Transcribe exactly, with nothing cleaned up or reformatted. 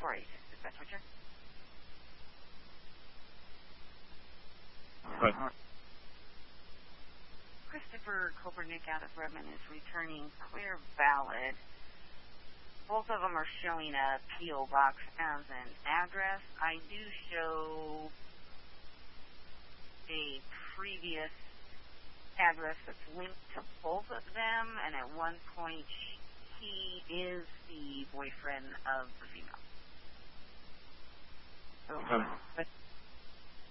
four eight six. Dispatch Richard. Right. Christopher Kopernik out of Redmond is returning clear valid. Both of them are showing a P O box as an address. I do show a previous address that's linked to both of them, and at one point he is the boyfriend of the female. So, Um, but